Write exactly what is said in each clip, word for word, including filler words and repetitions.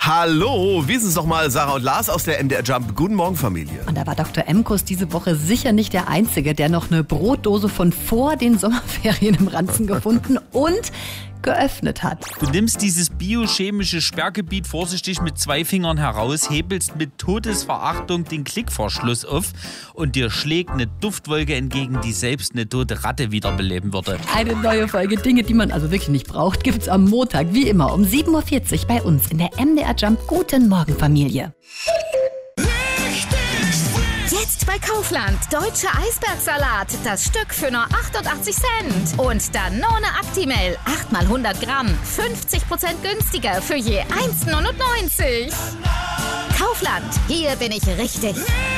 Hallo, wir sind's doch mal, Sarah und Lars aus der M D R Jump. Guten Morgen, Familie. Und da war Doktor Emkus diese Woche sicher nicht der Einzige, der noch eine Brotdose von vor den Sommerferien im Ranzen gefunden und geöffnet hat. Du nimmst dieses biochemische Sperrgebiet vorsichtig mit zwei Fingern heraus, hebelst mit Todesverachtung den Klickverschluss auf und dir schlägt eine Duftwolke entgegen, die selbst eine tote Ratte wiederbeleben würde. Eine neue Folge Dinge, die man also wirklich nicht braucht, gibt's am Montag, wie immer, um sieben Uhr vierzig bei uns in der M D R Jump. Guten Morgen, Familie. Jetzt bei Kaufland. Deutsche Eisbergsalat. Das Stück für nur achtundachtzig Cent. Und Danone Actimel. acht mal hundert Gramm. fünfzig Prozent günstiger für je eins neunundneunzig. Kaufland. Hier bin ich richtig.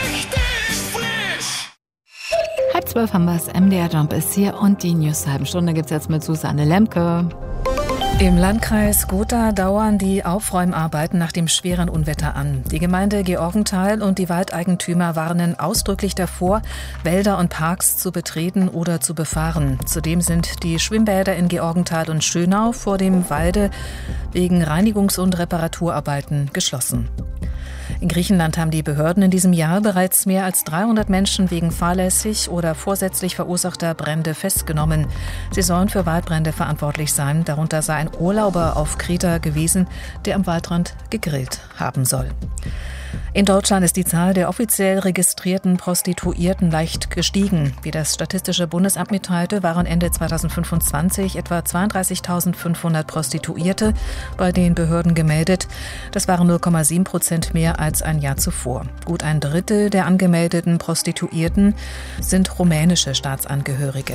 Halb zwölf haben wir's. M D R Jump ist hier und die News zur halben Stunde gibt's jetzt mit Susanne Lemke. Im Landkreis Gotha dauern die Aufräumarbeiten nach dem schweren Unwetter an. Die Gemeinde Georgenthal und die Waldeigentümer warnen ausdrücklich davor, Wälder und Parks zu betreten oder zu befahren. Zudem sind die Schwimmbäder in Georgenthal und Schönau vor dem Walde wegen Reinigungs- und Reparaturarbeiten geschlossen. In Griechenland haben die Behörden in diesem Jahr bereits mehr als dreihundert Menschen wegen fahrlässig oder vorsätzlich verursachter Brände festgenommen. Sie sollen für Waldbrände verantwortlich sein. Darunter sei ein Urlauber auf Kreta gewesen, der am Waldrand gegrillt haben soll. In Deutschland ist die Zahl der offiziell registrierten Prostituierten leicht gestiegen. Wie das Statistische Bundesamt mitteilte, waren Ende zweitausendfünfundzwanzig etwa zweiunddreißigtausendfünfhundert Prostituierte bei den Behörden gemeldet. Das waren null Komma sieben Prozent mehr als ein Jahr zuvor. Gut ein Drittel der angemeldeten Prostituierten sind rumänische Staatsangehörige.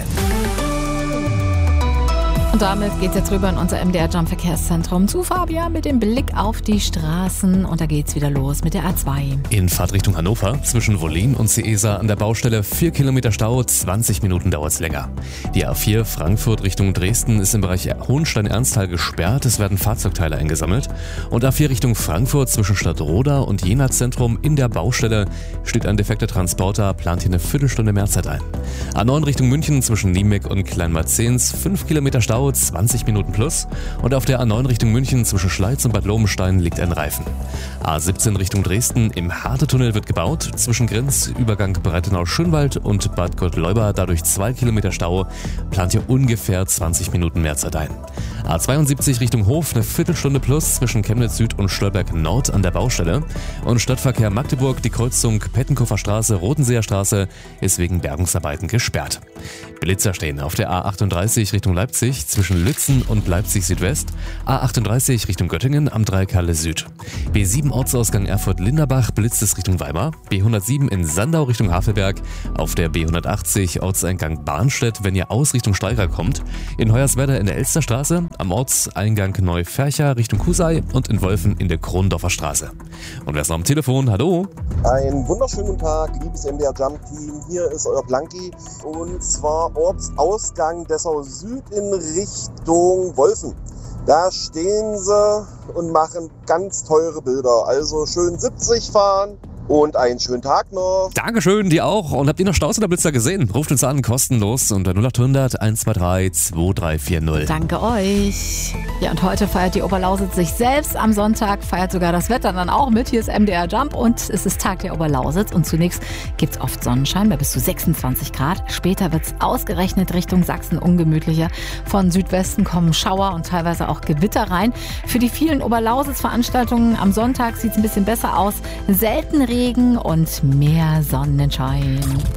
Und damit geht's jetzt rüber in unser M D R Jump Verkehrszentrum zu Fabian mit dem Blick auf die Straßen. Und da geht's wieder los mit der A zwei. In Fahrtrichtung Hannover zwischen Wollin und Seesa an der Baustelle vier Kilometer Stau, zwanzig Minuten dauert's länger. Die A vier Frankfurt Richtung Dresden ist im Bereich Hohenstein-Ernsthal gesperrt. Es werden Fahrzeugteile eingesammelt. Und A vier Richtung Frankfurt zwischen Stadtroda und Jena Zentrum in der Baustelle steht ein defekter Transporter, plant hier eine Viertelstunde mehr Zeit ein. A neun Richtung München zwischen Niemek und Kleinmarzens, fünf Kilometer Stau, zwanzig Minuten plus. Und auf der A neun Richtung München zwischen Schleiz und Bad Lobenstein liegt ein Reifen. A siebzehn Richtung Dresden, im Hartetunnel wird gebaut. Zwischen Grenzübergang Breitenau-Schönwald und Bad Gottleuba dadurch zwei Kilometer Stau. Plant hier ungefähr zwanzig Minuten mehr Zeit ein. A zweiundsiebzig Richtung Hof, eine Viertelstunde plus zwischen Chemnitz Süd und Stolberg Nord an der Baustelle. Und Stadtverkehr Magdeburg, die Kreuzung Pettenkofer Straße, Rotenseer Straße ist wegen Bergungsarbeiten gesperrt. Blitzer stehen auf der A achtunddreißig Richtung Leipzig zwischen Lützen und Leipzig Südwest, A achtunddreißig Richtung Göttingen am Dreieck Halle Süd. B sieben Ortsausgang Erfurt-Linderbach blitzt es Richtung Weimar, B hundertsieben in Sandau Richtung Havelberg, auf der B hundertachtzig Ortseingang Barnstedt, wenn ihr aus Richtung Steiger kommt, in Hoyerswerda in der Elsterstraße, am Ortseingang Neufercher Richtung Kusei und in Wolfen in der Krondorfer Straße. Und wer ist noch am Telefon? Hallo? Einen wunderschönen guten Tag, liebes M D R Jump Team. Hier ist euer Blanki und zwar Ortsausgang Dessau Süd in Richtung Wolfen. Da stehen sie und machen ganz teure Bilder. Also schön siebzig fahren und einen schönen Tag noch. Dankeschön, dir auch. Und habt ihr noch Staus oder Blitzer gesehen? Ruft uns an, kostenlos unter null acht hundert eins zwei drei zwei drei vier null. Danke euch. Ja, und heute feiert die Oberlausitz sich selbst. Am Sonntag feiert sogar das Wetter dann auch mit. Hier ist M D R Jump und es ist Tag der Oberlausitz. Und zunächst gibt's oft Sonnenschein bei bis zu sechsundzwanzig Grad. Später wird's ausgerechnet Richtung Sachsen ungemütlicher. Von Südwesten kommen Schauer und teilweise auch Gewitter rein. Für die vielen Oberlausitz-Veranstaltungen am Sonntag sieht's ein bisschen besser aus. Selten Regen und mehr Sonnenschein.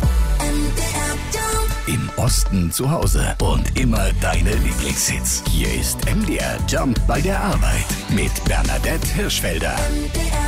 Im Osten zu Hause und immer deine Lieblingshits. Hier ist M D R Jump bei der Arbeit mit Bernadette Hirschfelder.